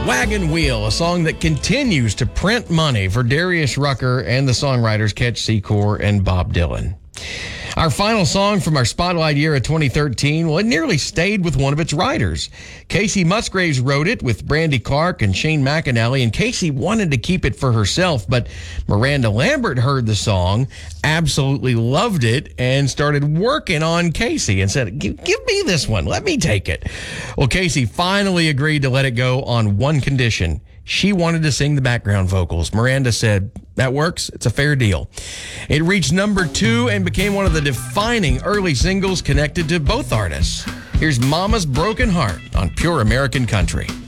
Wagon Wheel, a song that continues to print money for Darius Rucker and the songwriters Ketch Secor and Bob Dylan. Our final song from our Spotlight year of 2013, well, it nearly stayed with one of its writers. Casey Musgraves wrote it with Brandy Clark and Shane McAnally, and Casey wanted to keep it for herself, but Miranda Lambert heard the song, absolutely loved it, and started working on Casey and said, give me this one, let me take it. Well, Casey finally agreed to let it go on one condition. She wanted to sing the background vocals. Miranda said, that works. It's a fair deal. It reached number 2 and became one of the defining early singles connected to both artists. Here's Mama's Broken Heart on Pure American Country.